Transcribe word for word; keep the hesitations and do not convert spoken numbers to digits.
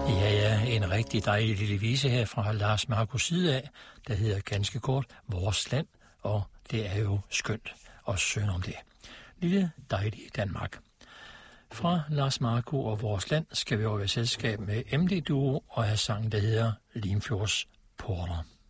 Ja, ja, en rigtig dejlig lille vise her fra Lars Markus side af, der hedder ganske kort Vores Land, og det er jo skønt at synge om det. Lille dejlige Danmark. Fra Lars Marco og Vores Land skal vi over i selskab med M D Duo og have sangen, der hedder Limfjords Porter.